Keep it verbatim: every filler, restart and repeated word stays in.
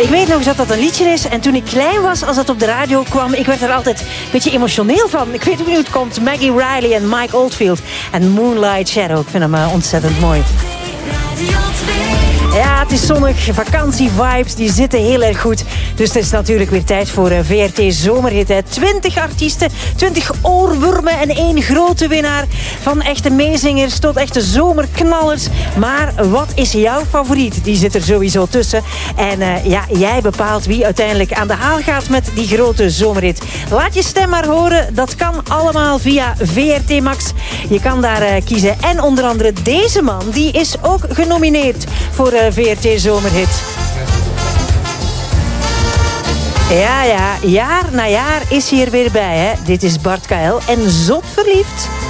Ik weet nog dat dat een liedje is. En toen ik klein was, als dat op de radio kwam, ik werd er altijd een beetje emotioneel van. Ik weet ook niet hoe het komt. Maggie Riley en Mike Oldfield. En Moonlight Shadow. Ik vind hem uh, ontzettend mooi. Ja, het is zonnig. Vakantievibes, die zitten heel erg goed. Dus het is natuurlijk weer tijd voor uh, V R T Zomerhit. Hè. twintig artiesten, twintig oorwormen en één grote winnaar. Van echte meezingers tot echte zomerknallers. Maar wat is jouw favoriet? Die zit er sowieso tussen. En uh, ja, jij bepaalt wie uiteindelijk aan de haal gaat met die grote zomerhit. Laat je stem maar horen. Dat kan allemaal via V R T Max. Je kan daar uh, kiezen. En onder andere deze man, die is ook genomineerd voor uh, V R T Zomerhit. Ja, ja, jaar na jaar is hij er weer bij, hè. Dit is Bart K L en Zot Verliefd.